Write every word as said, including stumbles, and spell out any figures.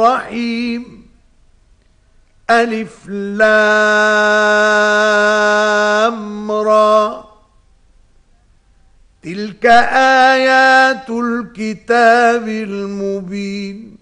رحيم. ألف لام را. تلك آيات الكتاب المبين.